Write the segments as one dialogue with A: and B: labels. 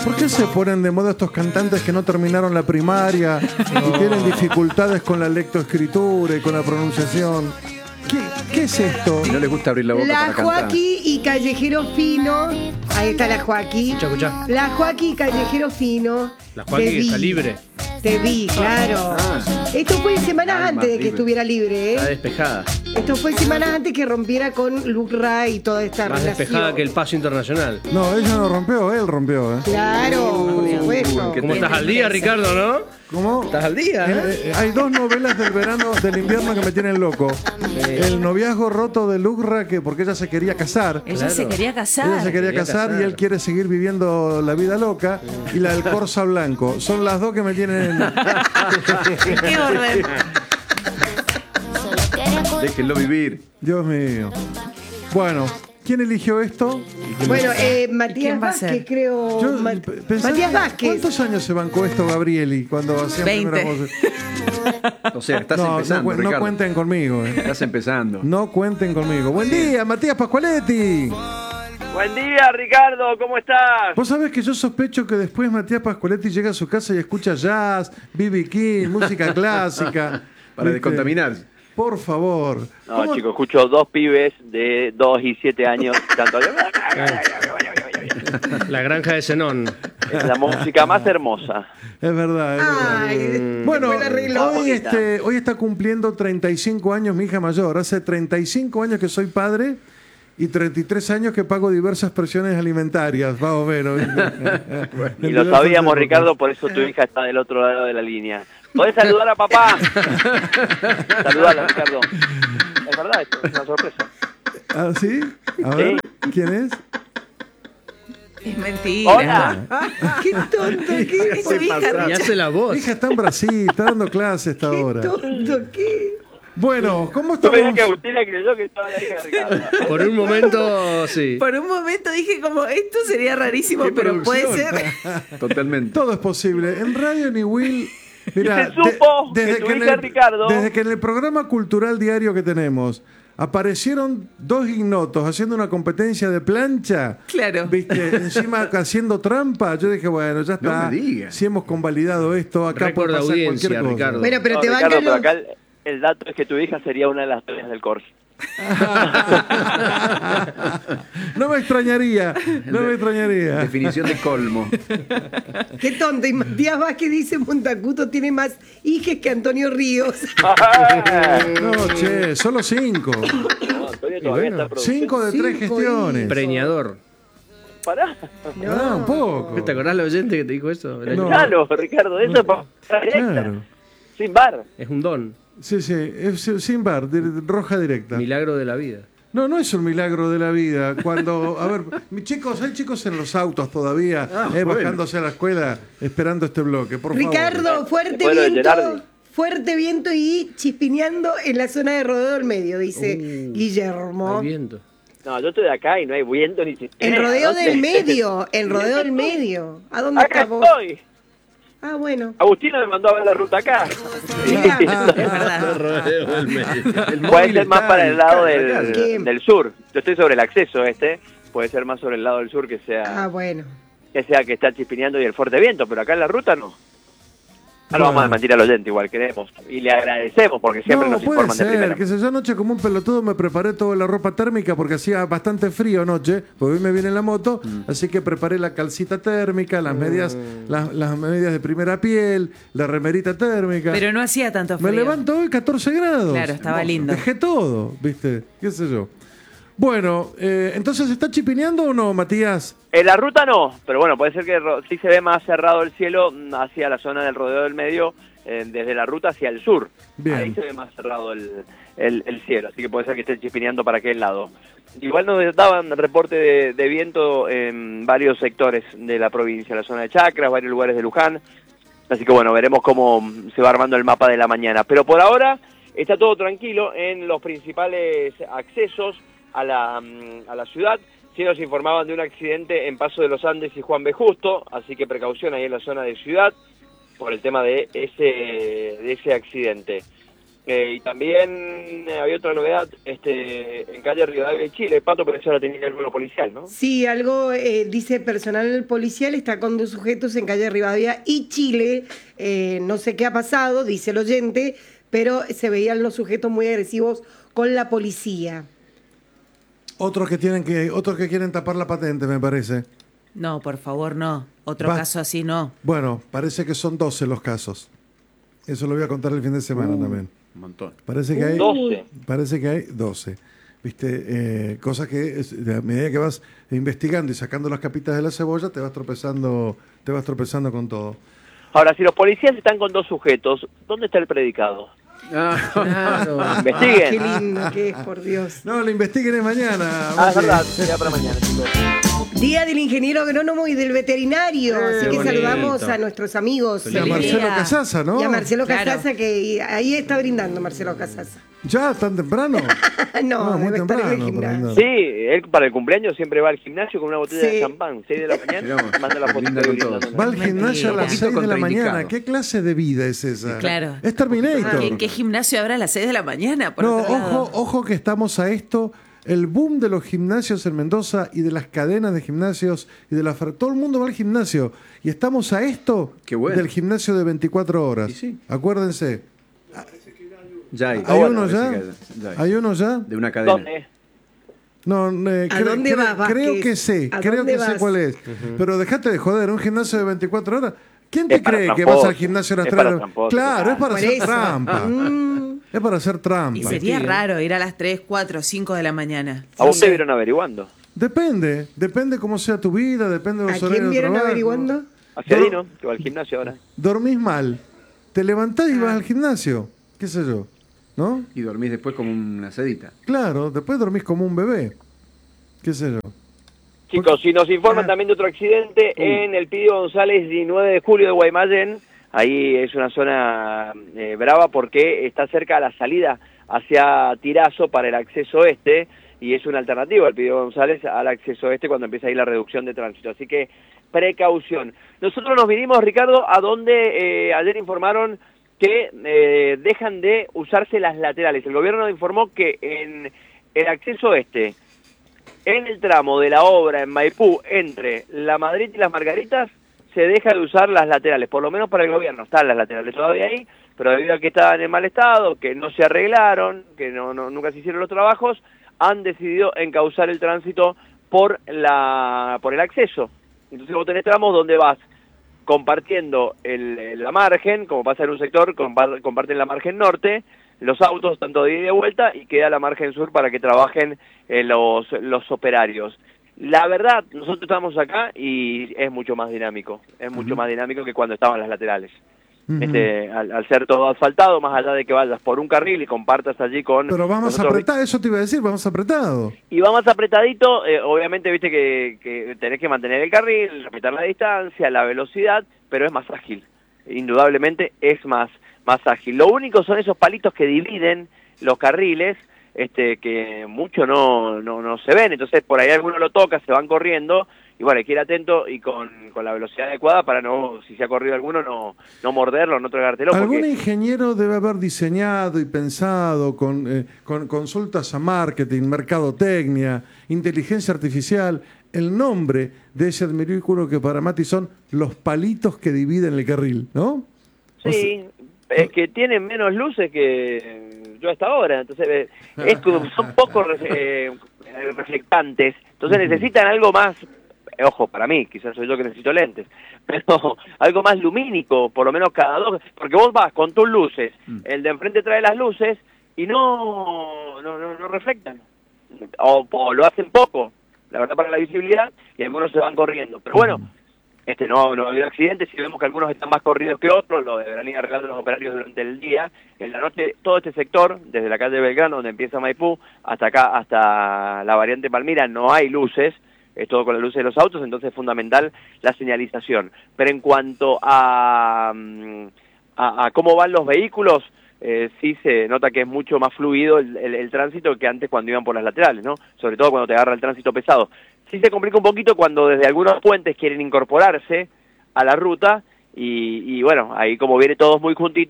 A: ¿Por qué se ponen de moda estos cantantes que no terminaron la primaria y tienen dificultades con la lectoescritura y con la pronunciación? ¿Qué es esto?
B: Y no les gusta abrir la boca
C: La
B: para cantar.
C: Joaquí y Callejero Fino. Ahí está la Joaquí.
D: Escuchá.
C: La Joaquí y Callejero Fino.
D: La Joaquín
C: Te vi.
D: está libre.
C: Te vi, claro. Esto fue semanas
B: Alma
C: antes de que
B: libre.
C: estuviera libre,
D: Está
C: ¿eh?
D: despejada.
C: Esto fue semanas antes que rompiera con Lucra y toda esta
D: Más
C: relación.
D: despejada que el paso internacional.
A: No, ella no rompió, él rompió, ¿eh?
C: Claro, por supuesto.
B: qué
D: ¿Cómo estás al día, Ricardo, no?
A: ¿Cómo?
D: ¿Estás al día?
A: Hay dos novelas del verano, del invierno que me tienen loco. El noviazgo roto de Lucra, que porque ella se quería casar.
E: Ella se quería casar.
A: Ella se quería casar y él quiere seguir viviendo la vida loca. Y la del Corsa Blanco. Son las dos que me tienen...
E: ¿Qué orden?
B: Déjenlo vivir.
A: Dios mío. Bueno, ¿quién eligió esto?
C: Bueno, Matías
E: ¿Quién va a
C: Vázquez,
E: ser?
C: creo.
A: Yo pensé
C: Matías
A: que-
C: Vázquez.
A: ¿Cuántos años se bancó esto Gabrieli cuando hacían
E: 20.
A: primera voz?
B: O sea, estás
A: No,
B: empezando,
A: no
B: Ricardo.
A: cuenten conmigo.
B: Estás empezando.
A: No cuenten conmigo. Buen día, Matías Pascualetti.
F: Buen día, Ricardo, ¿cómo estás?
A: Vos sabés que yo sospecho que después Matías Pascualetti llega a su casa y escucha jazz, B.B. King, música clásica.
B: Para
A: ¿Viste?
B: descontaminarse.
A: Por favor.
F: No,
A: ¿Cómo-
F: chicos, escucho dos pibes de 2 y 7 años tanto.
D: La granja de Zenón.
F: Es la música más hermosa.
A: Es verdad. Es verdad.
C: Ay,
A: Bueno,
C: buen arreglo.
A: hoy está cumpliendo 35 años mi hija mayor. Hace 35 años que soy padre y 33 años que pago diversas presiones alimentarias, más o menos.
F: Y lo sabíamos, Ricardo, por eso tu hija está del otro lado de la línea. ¿Podés saludar a papá? Saludala, Ricardo. Es verdad, esto es una sorpresa.
A: ¿Ah, sí? A ver, ¿quién es?
E: Es mentira.
F: Hola.
C: Qué tonto, qué
E: Es su hija.
D: Y hace la voz.
A: Mi hija está en Brasil, está dando clases hasta ahora.
C: tonto, qué.
A: Bueno, ¿cómo
F: Tú veías
A: estamos?
F: que Agustina creyó que estaba la hija de Ricardo.
D: Por un momento, sí.
E: Por un momento dije como, esto sería rarísimo,
B: ¿Qué
E: pero puede
B: producción?
E: ser.
B: Totalmente.
A: Todo es posible. En Radio Ni Will. Mirá,
F: Se supo que tu
A: en
F: hija, Ricardo.
A: desde que en el programa cultural diario que tenemos aparecieron dos ignotos haciendo una competencia de plancha.
E: Claro.
A: ¿Viste? Encima haciendo trampa. Yo dije, bueno, ya está.
B: No me digas.
A: Si hemos convalidado esto, acá
D: Récord
A: puede
D: de
A: pasar
D: audiencia,
A: cualquier cosa.
D: Ricardo.
C: Bueno, pero
F: No,
C: te van
F: Ricardo,
C: a
F: pero acá el dato es que tu hija sería una de las dueñas del Corsa.
A: No me extrañaría. No me extrañaría.
B: Definición de colmo.
C: Qué tonto. Y Matías Vázquez dice Montacuto tiene más hijas que Antonio Ríos.
A: No, che, solo 5.
F: No, Antonio todavía está produciendo.
A: 5 de 3
C: Cinco
A: gestiones.
D: Preñador.
F: Pará.
A: Ah, un poco.
D: ¿Te acordás la oyente que te dijo eso?
A: No.
F: Claro, Ricardo, eso es para
A: Claro.
F: sin bar.
D: Es un don.
A: Sí, sí, es sin bar, roja directa.
D: Milagro de la vida.
A: No, no es un milagro de la vida. Cuando, a ver, mis chicos, hay chicos en los autos todavía,
B: bueno.
A: bajándose a la escuela, esperando este bloque, por favor.
C: Ricardo, fuerte
F: Bueno,
C: viento.
F: Gerardi.
C: Fuerte viento y chispineando en la zona de Rodeo del Medio, dice Guillermo.
D: Hay viento.
F: No, yo estoy acá y no hay viento ni siquiera.
C: En Rodeo
F: ¿Dónde?
C: del Medio, en Rodeo del Medio. ¿A dónde
F: Acá
C: estás vos?
F: estoy.
C: Ah, bueno.
F: Agustino me mandó a ver la ruta acá.
C: Mirá.
E: Es verdad.
B: El
F: Puede
B: móvil
F: ser más
B: está
F: para el lado
B: en la calle.
C: ¿Qué?
F: del sur. Yo estoy sobre el acceso puede ser más sobre el lado del sur que
C: Ah,
F: sea
C: bueno.
F: que está chispineando y el fuerte viento, pero acá en la ruta no. No lo vamos a mentir al oyente, igual queremos. Y le agradecemos porque siempre
A: No,
F: nos
A: puede
F: informan de
A: ser,
F: primera.
A: que sé yo anoche como un pelotudo me preparé toda la ropa térmica porque hacía bastante frío anoche, porque hoy me viene en la moto, así que preparé la calcita térmica, las medias, las medias de primera piel, la remerita térmica.
E: Pero no hacía tanto frío.
A: Me levanto hoy 14 grados.
E: Claro, estaba lindo.
A: Dejé todo, ¿viste? ¿Qué sé yo? Bueno, entonces, ¿está chipineando o no, Matías?
F: En la ruta no, pero bueno, puede ser que sí se ve más cerrado el cielo hacia la zona del Rodeo del Medio, desde la ruta hacia el sur.
A: Bien.
F: Ahí se ve más cerrado el cielo, así que puede ser que esté chispineando para aquel lado. Igual nos daban reporte de viento en varios sectores de la provincia, la zona de Chacras, varios lugares de Luján, así que bueno, veremos cómo se va armando el mapa de la mañana. Pero por ahora está todo tranquilo en los principales accesos a la ciudad. Sí nos informaban de un accidente en Paso de los Andes y Juan B. Justo, así que precaución ahí en la zona de ciudad por el tema de ese accidente. Y también había otra novedad en calle Rivadavia y Chile. Pato, pero eso la tenía el vuelo policial, ¿no?
C: Sí, algo dice personal policial está con 2 sujetos en calle Rivadavia y Chile. No sé qué ha pasado, dice el oyente, pero se veían los sujetos muy agresivos con la policía.
A: Otros que quieren tapar la patente, me parece.
E: No, por favor, no. Otro
A: Va-
E: caso así no.
A: Bueno, parece que son 12 los casos. Eso lo voy a contar el fin de semana también.
B: Un montón.
A: Parece que hay
F: 12.
A: Parece que hay 12. ¿Viste? Cosas que a medida que vas investigando y sacando las capitas de la cebolla, te vas tropezando con todo.
F: Ahora, si los policías están con 2 sujetos, ¿dónde está el predicado?
D: Claro.
F: Investiguen.
C: Qué lindo que es, por Dios.
A: No, lo investiguen mañana.
F: Es verdad, ya para mañana, chicos.
C: Día del ingeniero agrónomo y del veterinario. Así que
D: bonito.
C: saludamos a nuestros amigos.
A: Y a Marcelo Casasa, ¿no?
C: Y a Marcelo
E: Claro.
C: Casasa, que ahí está brindando Marcelo Casasa.
A: ¿Ya? ¿Tan temprano?
C: No,
A: muy
C: debe estar en el
A: temprano.
C: gimnasio.
F: Sí, él para el cumpleaños siempre va al gimnasio con una botella
C: Sí.
F: de champán, 6 de la mañana,
B: Mirá,
F: manda la foto
B: brinda
F: de
B: con todos.
F: brindando.
A: Va al gimnasio a
E: Un
A: las
B: poquito
A: 6 de la
B: contraindicado.
A: mañana. ¿Qué clase de vida es esa?
E: Claro.
A: Es Terminator.
E: ¿Qué gimnasio habrá a las 6 de la mañana? Por
A: No,
E: otro lado?
A: ojo que estamos a esto. El boom de los gimnasios en Mendoza y de las cadenas de gimnasios y de todo el mundo va al gimnasio. Y estamos a esto
B: Qué bueno.
A: del gimnasio de 24 horas.
B: Y sí.
A: Acuérdense.
B: Ya hay.
A: ¿Hay
F: bueno,
A: uno ya?
B: Parece que hay.
A: ¿Hay uno ya?
B: De una cadena.
F: ¿Dónde?
A: No,
C: ¿A dónde vas, Vázquez?
A: creo que sé,
C: ¿A
A: creo
C: dónde
A: que sé
C: vas?
A: cuál es. Pero dejate de joder, un gimnasio de 24 horas. ¿Quién te
F: Es para
A: cree que
F: tramposos.
A: vas al gimnasio a las
F: Es
A: 3
F: para
A: de la
F: tramposos,
A: Claro, es para
C: Por
A: hacer
C: eso.
A: trampa. Es para hacer trampa.
E: Y sería raro ir a las 3, 4, 5 de la mañana.
F: A vos te vieron averiguando.
A: Depende cómo sea tu vida, depende de
C: ¿A
A: los
C: quién
A: horarios de
C: vieron
A: trabajo.
C: averiguando?
F: A Fiorino, que va al gimnasio ahora.
A: Dormís mal, te levantás y
C: Ah.
A: vas al gimnasio, qué sé yo, ¿no?
B: Y dormís después como una sedita.
A: Claro, después dormís como un bebé, qué sé yo.
F: Chicos, si nos informan también de otro accidente en el Pidio González y 9 de julio de Guaymallén, ahí es una zona brava porque está cerca de la salida hacia Tirazo para el acceso este y es una alternativa al Pidio González al acceso este cuando empieza ahí la reducción de tránsito. Así que precaución. Nosotros nos vinimos, Ricardo, a donde ayer informaron que dejan de usarse las laterales. El gobierno informó que en el acceso este, en el tramo de la obra en Maipú, entre La Madrid y Las Margaritas, se deja de usar las laterales, por lo menos para el gobierno. Están las laterales todavía ahí, pero debido a que estaban en mal estado, que no se arreglaron, que nunca se hicieron los trabajos, han decidido encauzar el tránsito por el acceso. Entonces vos tenés tramos donde vas compartiendo la margen, como pasa en un sector, comparten la margen norte, los autos tanto de ida y de vuelta, y queda la margen sur para que trabajen los operarios. La verdad, nosotros estamos acá y es mucho más dinámico, mucho más dinámico que cuando estaban las laterales. Al ser todo asfaltado, más allá de que vayas por un carril y compartas allí con...
A: Pero vamos
F: nosotros-
A: apretados, eso te iba a decir, vamos apretado.
F: y va más apretadito, obviamente viste que tenés que mantener el carril, respetar la distancia, la velocidad, pero es más ágil. Indudablemente es más ágil. Lo único son esos palitos que dividen los carriles, que mucho no se ven, entonces por ahí alguno lo toca, se van corriendo, y bueno, hay que ir atento y con la velocidad adecuada para no, si se ha corrido alguno, no morderlo, no tragártelo.
A: Algún
F: Porque
A: ingeniero debe haber diseñado y pensado con consultas a marketing, mercadotecnia, inteligencia artificial, el nombre de ese adminículo que para Mati son los palitos que dividen el carril, ¿no?
F: sí, es que tienen menos luces que yo hasta ahora, entonces son poco reflectantes, entonces necesitan algo más, ojo, para mí, quizás soy yo que necesito lentes, pero algo más lumínico, por lo menos cada dos, porque vos vas con tus luces, el de enfrente trae las luces y no reflectan, o lo hacen poco, la verdad, para la visibilidad, y algunos se van corriendo, pero bueno, no ha habido accidentes, si vemos que algunos están más corridos que otros, lo deberán ir arreglando los operarios durante el día. En la noche, todo este sector, desde la calle Belgrano, donde empieza Maipú, hasta acá, hasta la variante Palmira, no hay luces, es todo con las luces de los autos, entonces es fundamental la señalización. Pero en cuanto a cómo van los vehículos, sí se nota que es mucho más fluido el tránsito que antes cuando iban por las laterales, ¿no? Sobre todo cuando te agarra el tránsito pesado. Sí se complica un poquito cuando desde algunos puentes quieren incorporarse a la ruta y bueno, ahí como viene todos muy juntitos,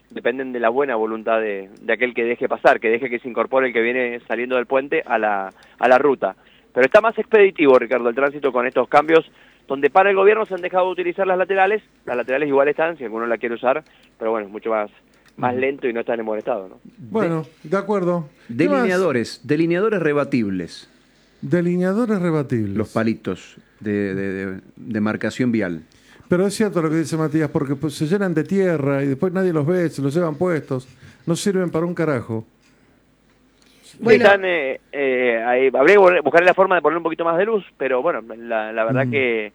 F: dependen de la buena voluntad de aquel que deje pasar, que deje que se incorpore el que viene saliendo del puente a la ruta. Pero está más expeditivo, Ricardo, el tránsito con estos cambios, donde para el gobierno se han dejado de utilizar las laterales igual están, si alguno la quiere usar, pero bueno, es mucho más lento y no está en buen estado, ¿no?
A: Bueno, de acuerdo. ¿Qué más?
B: Delineadores rebatibles,
A: Delineadores rebatibles.
B: los palitos de marcación vial.
A: Pero es cierto lo que dice Matías, porque pues, se llenan de tierra y después nadie los ve, se los llevan puestos. No sirven para un carajo.
C: Bueno.
F: Están, ahí, habría que buscar la forma de poner un poquito más de luz, pero bueno, la verdad que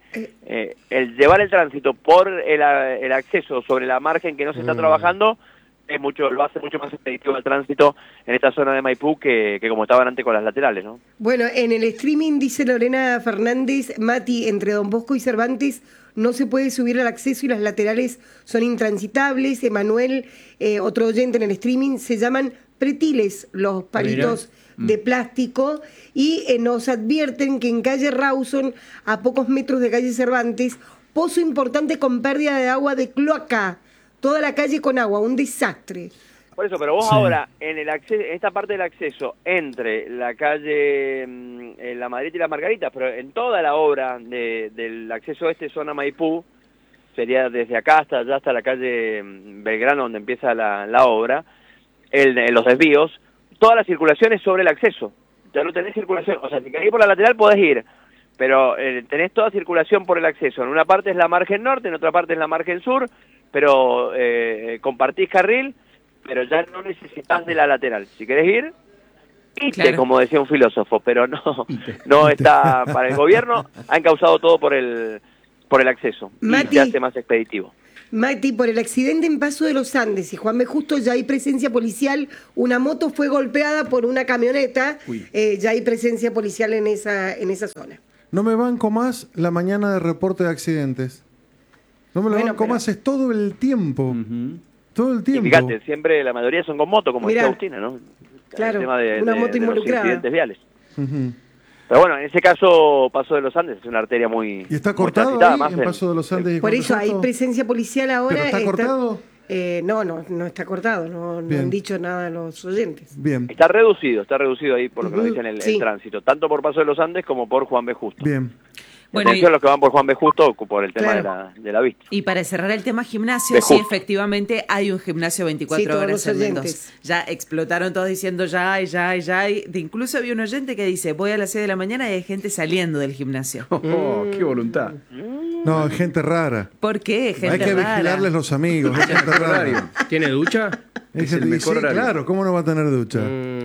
F: el llevar el tránsito por el acceso sobre la margen que no se está trabajando lo hace mucho más expeditivo el tránsito en esta zona de Maipú que como estaban antes con las laterales, ¿no?
C: Bueno, en el streaming dice Lorena Fernández, Mati, entre Don Bosco y Cervantes no se puede subir al acceso y las laterales son intransitables. Emanuel, otro oyente en el streaming, se llaman pretiles los palitos de plástico y nos advierten que en calle Rawson, a pocos metros de calle Cervantes, pozo importante con pérdida de agua de cloaca. Toda la calle con agua, un desastre.
F: Por eso, pero vos ahora, en esta parte del acceso, entre la calle La Madrid y las Margaritas, pero en toda la obra del acceso zona Maipú, sería desde acá hasta allá, hasta la calle Belgrano, donde empieza la obra, los desvíos, toda la circulación es sobre el acceso. Ya no tenés circulación, o sea, si querés ir por la lateral podés ir, pero tenés toda circulación por el acceso. En una parte es la margen norte, en otra parte es la margen sur, pero compartís carril, pero ya no necesitas de la lateral. Si querés ir,
E: Claro.
F: como decía un filósofo, pero no está para el gobierno, han causado todo por el acceso,
C: Mati.
F: y se hace más expeditivo.
C: Mati, por el accidente en Paso de los Andes y Juan B. Justo ya hay presencia policial, una moto fue golpeada por una camioneta, ya hay presencia policial en esa zona.
A: No me banco más la mañana de reporte de accidentes. No me lo banco más, es todo el tiempo. Todo el
F: Y
A: tiempo.
F: fíjate, siempre la mayoría son con moto, como
C: Mirá.
F: decía Agustina, ¿no?
C: Claro,
F: El tema de
C: una moto
F: los
C: involucrada.
F: incidentes viales.
A: Ujú.
F: Pero bueno, en ese caso, Paso de los Andes es una arteria muy
A: ¿Y está
F: muy
A: cortado
F: transitada,
A: ahí
F: más
A: en Paso de los Andes? y
C: Por
A: Juan
C: eso hay
A: Soto?
C: presencia policial ahora.
A: ¿Pero está cortado?
C: No está cortado, no
A: Bien.
C: han dicho nada los oyentes.
A: Bien,
F: Está reducido ahí por lo que nos dicen el
C: Sí.
F: tránsito, tanto por Paso de los Andes como por Juan B. Justo.
A: bien.
E: Bueno,
F: Atención a los que van por Juan B. Justo por el tema
C: Claro.
F: de la vista.
E: Y para cerrar el tema gimnasio,
F: De
E: sí,
F: justo.
E: efectivamente hay un gimnasio 24
C: Sí, todos
E: horas
C: los
E: en Mendoza.
C: oyentes.
E: Ya explotaron todos diciendo ya. Incluso había un oyente que dice, voy a las 6 de la mañana y hay gente saliendo del gimnasio.
B: Oh, qué voluntad.
A: No, hay gente rara.
E: ¿Por qué? Gente
A: Hay que
E: rara.
A: vigilarles los amigos. Hay gente rara.
D: ¿Tiene ducha?
A: Hay
B: Es
A: gente-
B: el
A: y
B: mejor
A: sí,
B: horario.
A: claro, ¿cómo no va a tener ducha?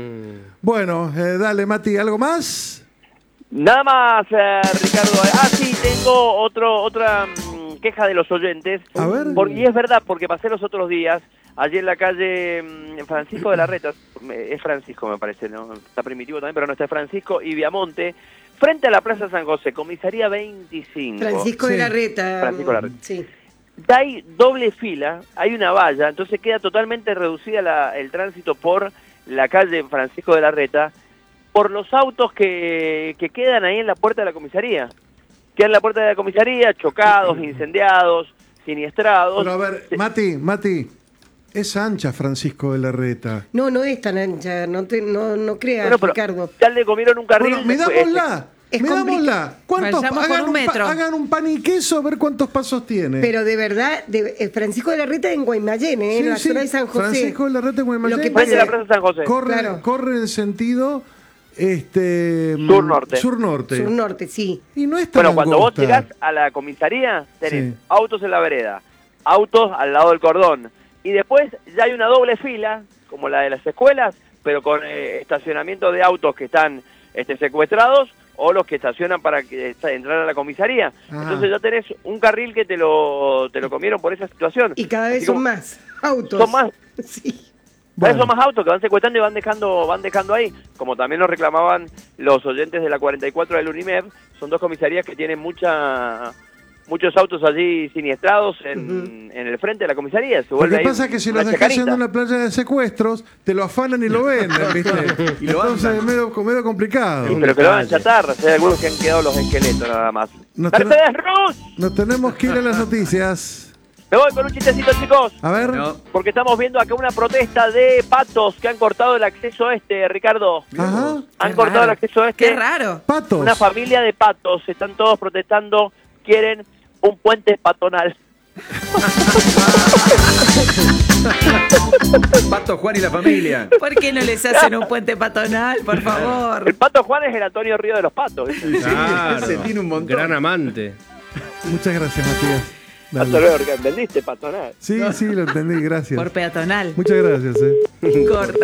A: Bueno, dale, Mati, ¿algo más?
F: Nada más, Ricardo. Sí, tengo otra queja de los oyentes.
A: A ver.
F: Y es verdad, porque pasé los otros días, allí en la calle Francisco de la Reta, es Francisco me parece, ¿no? Está Primitivo también, pero no está Francisco y Viamonte, frente a la Plaza San José, comisaría 25.
C: Francisco
A: Sí.
C: de la Reta.
F: Francisco de la Reta.
C: Sí.
F: Hay doble fila, hay una valla, entonces queda totalmente reducida el tránsito por la calle Francisco de la Reta, por los autos que quedan ahí en la puerta de la comisaría. Quedan en la puerta de la comisaría, chocados, incendiados, siniestrados.
A: Bueno, a ver, Mati, es ancha Francisco de la Reta.
C: No es tan ancha, no creas,
F: Bueno, pero
C: Ricardo.
F: ya le comieron un carril.
A: Bueno, midámosla.
C: Es
A: Midámosla. ¿Cuántos?
E: Vayamos con un metro.
A: Hagan un pan y queso a ver cuántos pasos tiene.
C: Pero de verdad, Francisco de la Reta en Guaymallén,
A: Sí,
C: en la
A: sí,
C: zona de San José.
A: Francisco de la Reta en Guaymallén.
C: Lo que
F: Frente a la
C: pasa-
F: Plaza San José.
C: Claro.
A: Corre en sentido
F: Sur-norte.
A: Sur-norte.
C: Sur norte, sí.
A: Y no es tan
F: Bueno, cuando vos
A: angosta.
F: llegás a la comisaría, tenés
A: Sí.
F: autos en la vereda, autos al lado del cordón, y después ya hay una doble fila, como la de las escuelas, pero con estacionamiento de autos que están secuestrados, o los que estacionan para entrar a la comisaría.
A: Ajá.
F: Entonces ya tenés un carril que te lo comieron por esa situación.
C: Y cada vez
F: Así
C: son
F: como-
C: más autos.
F: Son más.
C: Sí.
F: Cada vez
A: Bueno.
F: son más autos que van secuestrando y van dejando ahí, como también nos reclamaban los oyentes de la 44 del UNIMED. Son dos comisarías que tienen muchos autos allí siniestrados en el frente de la comisaría. Se
A: Lo
F: vuelve
A: que
F: ahí
A: pasa es que si
F: una
A: los dejas
F: chacarita.
A: en una playa de secuestros, te lo afanan y lo venden, ¿viste?
B: Y lo
A: Entonces es medio complicado.
F: Sí, pero que lo van a chatar, hay algunos que han quedado los esqueletos nada más.
A: Nos
F: ¡Mercedes Rus!
A: Nos tenemos que ir a las noticias.
F: Me voy con un chistecito, chicos.
A: A ver.
B: No.
F: Porque estamos viendo acá una protesta de patos que han cortado el acceso Ricardo.
A: Ajá.
F: Han
E: Qué
F: cortado el
E: raro.
F: acceso
E: Qué raro.
A: Patos.
F: Una familia de patos, están todos protestando, quieren un puente patonal.
B: Pato Juan y la familia.
E: ¿Por qué no les hacen un puente patonal, por favor?
F: El pato Juan es el Antonio Río de los patos. ¿viste?
D: Claro.
B: Ese tiene un montón.
D: Gran amante.
A: Muchas gracias, Matías. Dale.
F: Hasta luego, Ricardo. ¿Entendiste? Patonal.
A: Sí, sí, lo entendí, gracias.
E: Por peatonal.
A: Muchas gracias,
E: Corta.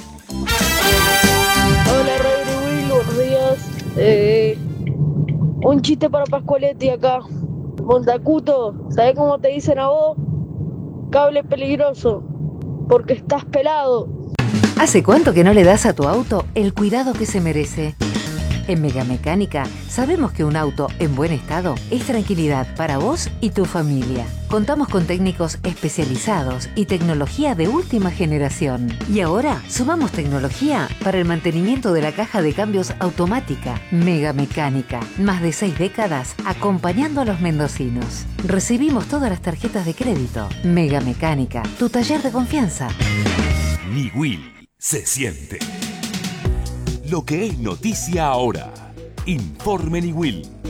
G: Hola, Radio Will, buenos días. Un chiste para Pascualetti acá. Montacuto, ¿sabés cómo te dicen a vos? Cable peligroso, porque estás pelado.
H: ¿Hace cuánto que no le das a tu auto el cuidado que se merece? En Megamecánica sabemos que un auto en buen estado es tranquilidad para vos y tu familia. Contamos con técnicos especializados y tecnología de última generación. Y ahora sumamos tecnología para el mantenimiento de la caja de cambios automática. Megamecánica, más de 6 décadas acompañando a los mendocinos. Recibimos todas las tarjetas de crédito. Megamecánica, tu taller de confianza.
I: Niwil se siente. Lo que es noticia ahora. Informe Niwil.